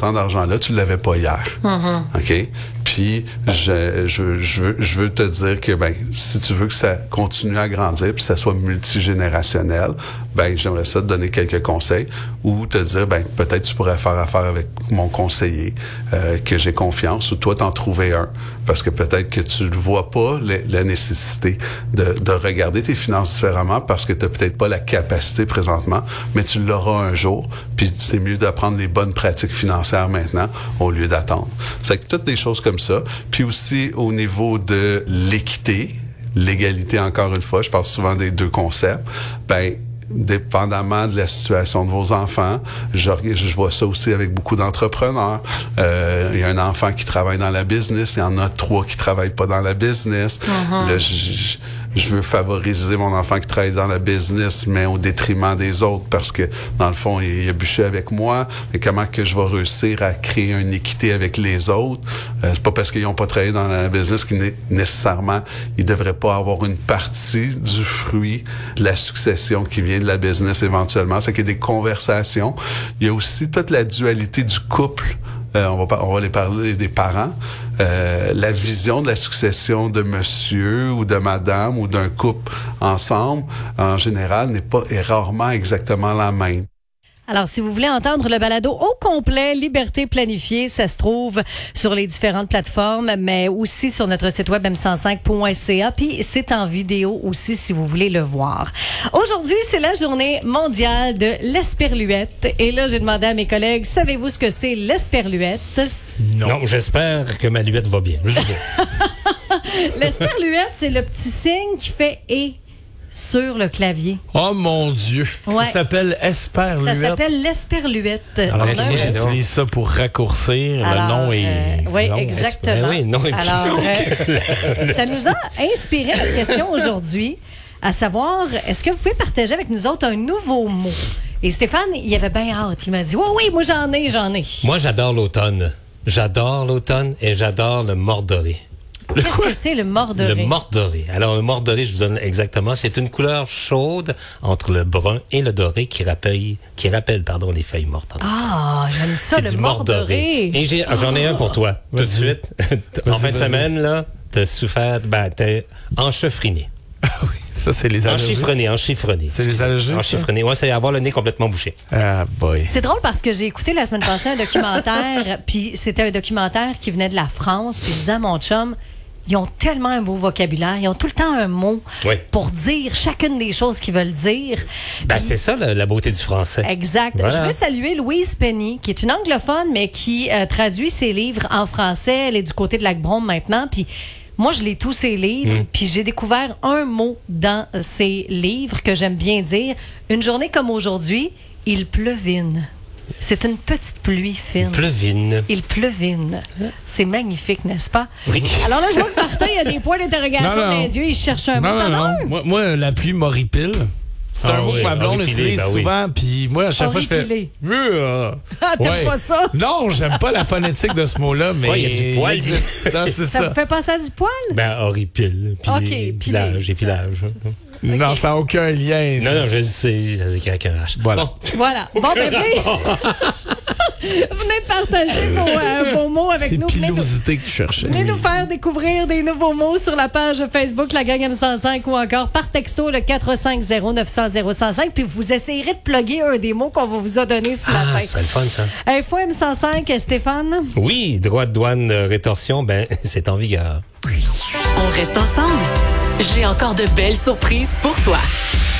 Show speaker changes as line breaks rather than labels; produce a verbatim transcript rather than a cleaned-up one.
montant d'argent-là, tu l'avais pas hier. Mm-hmm. OK? Puis, je, je, je, veux, je veux te dire que, ben, si tu veux que ça continue à grandir puis que ça soit multigénérationnel, ben, j'aimerais ça te donner quelques conseils ou te dire, ben, peut-être tu pourrais faire affaire avec mon conseiller, euh, que j'ai confiance, ou toi t'en trouver un. Parce que peut-être que tu ne vois pas la, la nécessité de, de regarder tes finances différemment parce que tu n'as peut-être pas la capacité présentement, mais tu l'auras un jour. Puis c'est mieux d'apprendre les bonnes pratiques financières maintenant au lieu d'attendre. C'est que toutes des choses comme ça. Puis aussi au niveau de l'équité, l'égalité encore une fois, je parle souvent des deux concepts, ben dépendamment de la situation de vos enfants. Je, je vois ça aussi avec beaucoup d'entrepreneurs. Euh, il y a un enfant qui travaille dans la business, il y en a trois qui travaillent pas dans la business. Uh-huh. Là, je, je, je veux favoriser mon enfant qui travaille dans la business, mais au détriment des autres, parce que, dans le fond, il, il a bûché avec moi. Mais comment que je vais réussir à créer une équité avec les autres? Euh, c'est pas parce qu'ils n'ont pas travaillé dans la business qu'ils nécessairement, ils devraient pas avoir une partie du fruit de la succession qui vient de la business éventuellement. C'est qu'il y a des conversations. Il y a aussi toute la dualité du couple. Euh, on va on va les parler des parents. Euh, la vision de la succession de monsieur ou de madame ou d'un couple ensemble, en général, n'est pas est rarement exactement la même.
Alors, si vous voulez entendre le balado au complet, Liberté planifiée, ça se trouve sur les différentes plateformes, mais aussi sur notre site web m cent cinq point c a. Puis, c'est en vidéo aussi si vous voulez le voir. Aujourd'hui, c'est la journée mondiale de l'esperluette. Et là, j'ai demandé à mes collègues, savez-vous ce que c'est l'esperluette?
Non. non, j'espère que ma luette va bien.
L'esperluette, c'est le petit signe qui fait « et ». Sur le clavier.
Oh mon Dieu!
Ouais.
Ça s'appelle esperluette.
Ça s'appelle l'esperluette.
Alors, moi, j'utilise ça pour raccourcir. Alors, le nom est...
Euh, oui,
non,
exactement.
Oui, non, et
Alors, euh, ça nous a inspiré la question aujourd'hui, à savoir, est-ce que vous pouvez partager avec nous autres un nouveau mot? Et Stéphane, il avait bien hâte. Il m'a dit, oui, oui, moi j'en ai, j'en ai.
Moi, j'adore l'automne. J'adore l'automne et j'adore le mordoré.
Qu'est-ce que c'est le mordoré?
Le mordoré. Alors, le mordoré, je vous donne exactement, c'est une couleur chaude entre le brun et le doré qui rappelle, qui rappelle pardon, les feuilles mortes.
Ah, j'aime ça,
c'est
le
du
mordoré.
mordoré. Et j'ai, j'en ai un pour toi, tout de suite. En fin de semaine, là, t'as souffert, ben, t'es enchefriné.
Ah oui, ça, c'est les allergies.
Enchiffrené, enchiffrené.
C'est les allergies,
enchiffrené. Ouais, c'est avoir le nez complètement bouché.
Ah, boy.
C'est drôle parce que j'ai écouté la semaine passée un documentaire, puis c'était un documentaire qui venait de la France, puis je disais à mon chum, ils ont tellement un beau vocabulaire, ils ont tout le temps un mot
oui. pour
dire chacune des choses qu'ils veulent dire.
Ben,
Puis,
c'est ça, la, la beauté du français.
Exact. Voilà. Je veux saluer Louise Penny, qui est une anglophone, mais qui euh, traduit ses livres en français. Elle est du côté de Lac-Brome maintenant, puis moi, je lis tous ses livres, mmh. puis j'ai découvert un mot dans ses livres que j'aime bien dire. Une journée comme aujourd'hui, il pleuvine. C'est une petite pluie fine.
Il pleuvine.
Il pleuvine. C'est magnifique, n'est-ce pas?
Oui.
Alors là, je vois que Martin, il y a des points d'interrogation
non, non.
dans les yeux. Il cherche un
non,
mot.
Non, non, non. Moi, moi, la pluie m'horripile. C'est ah, un mot oui, que ma blonde utilise ben souvent, oui. Puis moi, à chaque
Horripilé.
fois, je fais... Euh,
ah, t'aimes
ouais.
pas ça?
Non, j'aime pas la phonétique de ce mot-là, mais...
Ouais, il y a du poil.
Non, c'est
ça. Ça vous fait penser à du poil?
Ben, horripile. Puis
OK,
pilage, et pilage.
Okay.
Non, ça n'a aucun lien.
Non, non, je sais, ça s'écrit avec un H.
Voilà.
Bon,
voilà. Bon, bébé. Venez partager vos, euh, vos mots avec
c'est
nous.
C'est pilosité que tu cherchais.
Venez nous faire découvrir des nouveaux mots sur la page Facebook La Gang M cent cinq ou encore par texto le quatre cinq zéro neuf zéro zéro cent cinq. Puis vous essayerez de plugger un des mots qu'on vous a donné ce matin.
Ah, ce serait le fun, ça.
Info M cent cinq, Stéphane?
Oui, droit de douane euh, rétorsion, ben, c'est en vigueur.
On reste ensemble. J'ai encore de belles surprises pour toi.